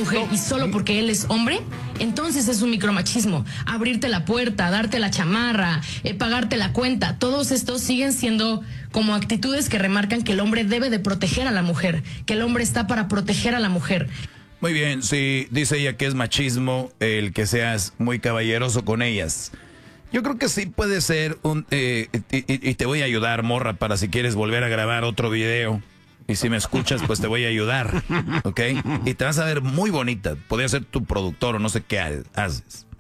mujer y solo porque él es hombre, entonces es un micromachismo. Abrirte la puerta, darte la chamarra, pagarte la cuenta, todos estos siguen siendo como actitudes que remarcan que el hombre debe de proteger a la mujer, que el hombre está para proteger a la mujer. Muy bien, sí, dice ella que es machismo el que seas muy caballeroso con ellas. Yo creo que sí puede ser y te voy a ayudar, morra, para si quieres volver a grabar otro video. Y si me escuchas, pues te voy a ayudar, ¿ok? Y te vas a ver muy bonita. Podría ser tu productor o no sé qué haces.